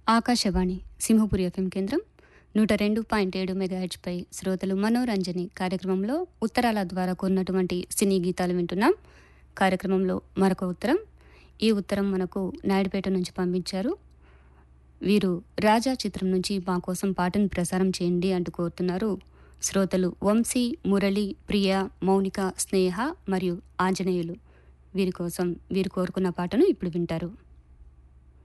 Akashvani Simhapuri FM కేంద్రం 102.7 మెగాహెచ్పై శ్రోతలు మనోరంజని కార్యక్రమంలో ఉత్తరాల ద్వారా కొన్నటువంటి సినీ గీతాలు వింటున్నాం. కార్యక్రమంలో మరొక ఉత్తరం. ఈ ఉత్తరం మనకు నాయుడుపేట నుంచి పంపించారు. వీరు రాజా చిత్రం నుంచి మా కోసం పాటను ప్రసారం చేయండి అంటూ కోరుతున్నారు. శ్రోతలు వంశీ, మురళి, ప్రియ, మౌనిక, స్నేహ మరియు ఆంజనేయులు. వీరి కోసం వీరు కోరుకున్న పాటను ఇప్పుడు వింటారు.